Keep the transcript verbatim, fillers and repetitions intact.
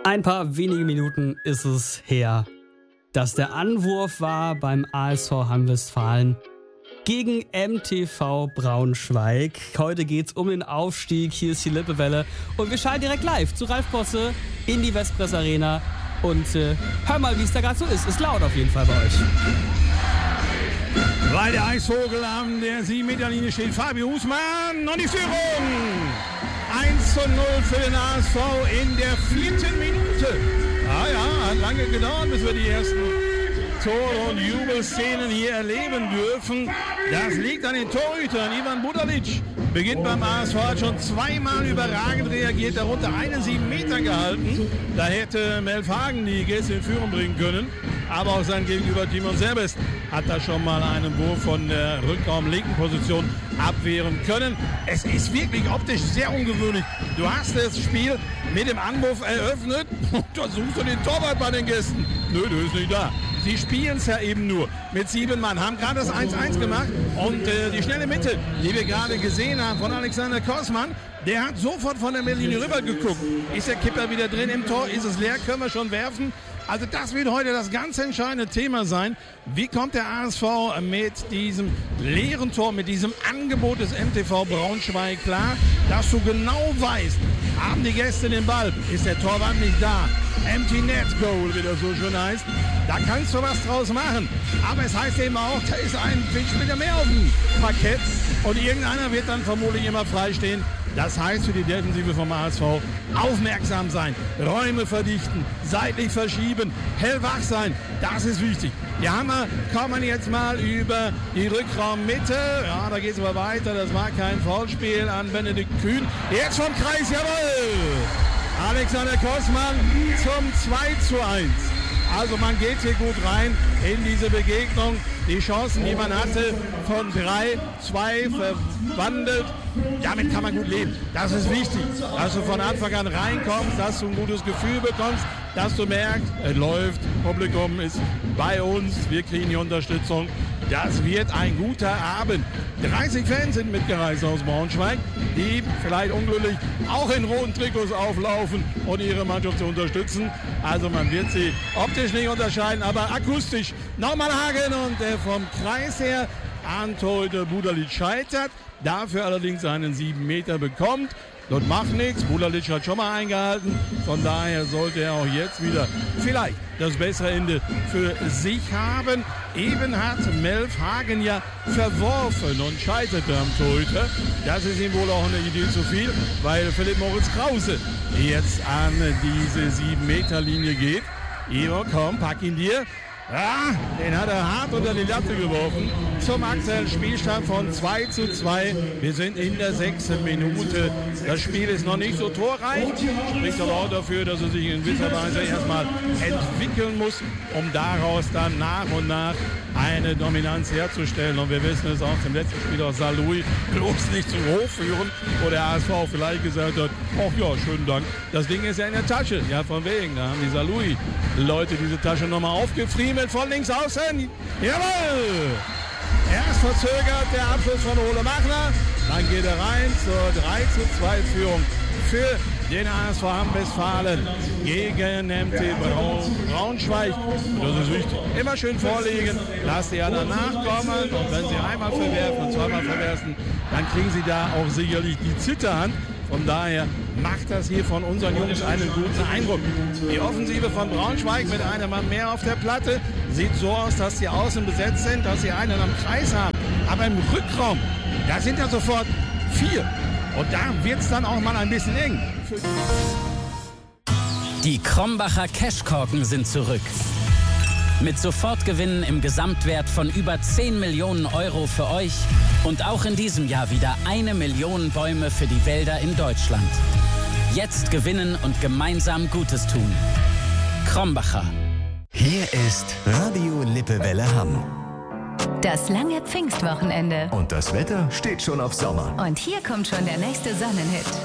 Ein paar wenige Minuten ist es her, dass der Anwurf war beim A S V Hamm-Westfalen gegen M T V Braunschweig. Heute geht's um den Aufstieg. Hier ist die Lippewelle und wir schalten direkt live zu Ralf Bosse in die Westpress Arena. Und äh, hör mal, wie es da gerade so ist. Ist laut auf jeden Fall bei euch. Weil der Eisvogel an der sieben Meter Linie steht, Fabio Husmann und die Führung. eins zu null für den A S V in der vierten Minute. Ah ja, hat lange gedauert, bis wir die ersten Tore und Jubelszenen hier erleben dürfen. Das liegt an den Torhütern. Ivan Budalic beginnt beim A S V, hat schon zweimal überragend reagiert, darunter einen sieben Meter gehalten. Da hätte Melf Hagen die Gäste in Führung bringen können. Aber auch sein Gegenüber Timon Serbest hat da schon mal einen Wurf von der Rückraumlinken Position abwehren können. Es ist wirklich optisch sehr ungewöhnlich. Du hast das Spiel mit dem Anwurf eröffnet und da suchst du den Torwart bei den Gästen. Nö, der ist nicht da. Sie spielen es ja eben nur mit sieben Mann, haben gerade das eins eins gemacht und äh, die schnelle Mitte, die wir gerade gesehen haben von Alexander Kossmann, der hat sofort von der Mittellinie rüber geguckt. Ist der Kipper wieder drin im Tor? Ist es leer? Können wir schon werfen? Also das wird heute das ganz entscheidende Thema sein. Wie kommt der A S V mit diesem leeren Tor, mit diesem Angebot des M T V Braunschweig klar, dass du genau weißt, haben die Gäste den Ball, ist der Torwart nicht da. Empty Net Goal, wie das so schön heißt. Da kannst du was draus machen. Aber es heißt eben auch, da ist ein Spieler mehr auf dem Parkett und irgendeiner wird dann vermutlich immer freistehen. Das heißt für die Defensive vom A S V aufmerksam sein, Räume verdichten, seitlich verschieben, hellwach sein. Das ist wichtig. Die Hammer kommen jetzt mal über die Rückraummitte. Ja, da geht es aber weiter. Das war kein Foulspiel an Benedikt Kühn. Jetzt vom Kreis, jawohl! Alexander Kossmann zum zwei zu eins. Also man geht hier gut rein in diese Begegnung. Die Chancen, die man hatte, von drei, zwei verwandelt. Damit kann man gut leben. Das ist wichtig, dass du von Anfang an reinkommst, dass du ein gutes Gefühl bekommst, dass du merkst, es läuft, Publikum ist bei uns, wir kriegen die Unterstützung. Das wird ein guter Abend. dreißig Fans sind mitgereist aus Braunschweig, die vielleicht unglücklich auch in roten Trikots auflaufen und ihre Mannschaft zu unterstützen. Also man wird sie optisch nicht unterscheiden, aber akustisch nochmal Hagen und der vom Kreis her an Torhüter Budalic scheitert, dafür allerdings einen sieben Meter bekommt. Dort macht nichts, Budalic hat schon mal eingehalten, von daher sollte er auch jetzt wieder vielleicht das bessere Ende für sich haben. Eben hat Melf Hagen ja verworfen und scheiterte am Torhüter. Das ist ihm wohl auch eine Idee zu viel, weil Philipp Moritz Krause jetzt an diese sieben Meter Linie geht. Ivo, komm, pack ihn dir. Ja, den hat er hart unter die Latte geworfen. Zum aktuellen Spielstand von zwei zu zwei. Wir sind in der sechsten Minute. Das Spiel ist noch nicht so torreich. Spricht aber auch dafür, dass es sich in gewisser Weise erstmal entwickeln muss, um daraus dann nach und nach eine Dominanz herzustellen. Und wir wissen es auch zum letzten Spiel aus Saarlouis, bloß nicht zum Hof führen, wo der A S V vielleicht gesagt hat, ach ja, schönen Dank, das Ding ist ja in der Tasche. Ja, von wegen, da haben die Saarlouis-Leute diese Tasche nochmal aufgefriemelt von links außen. Jawohl! Erst verzögert der Abschluss von Ole Machner, dann geht er rein zur drei zu zwei Führung für den A S V Hamm-Westfalen gegen M T Braunschweig. Das ist wichtig. Immer schön vorlegen, lass die anderen nachkommen und wenn sie einmal verwerfen und zweimal verwerfen, dann kriegen sie da auch sicherlich die Zitterhand. Von daher macht das hier von unseren Jungs einen guten Eindruck. Die Offensive von Braunschweig mit einem Mann mehr auf der Platte sieht so aus, dass die Außen besetzt sind, dass sie einen am Kreis haben. Aber im Rückraum, da sind ja sofort vier. Und da wird es dann auch mal ein bisschen eng. Die Krombacher Cashkorken sind zurück. Mit Sofortgewinnen im Gesamtwert von über zehn Millionen Euro für euch und auch in diesem Jahr wieder eine Million Bäume für die Wälder in Deutschland. Jetzt gewinnen und gemeinsam Gutes tun. Krombacher. Hier ist Radio Lippewelle Hamm. Das lange Pfingstwochenende. Und das Wetter steht schon auf Sommer. Und hier kommt schon der nächste Sonnenhit.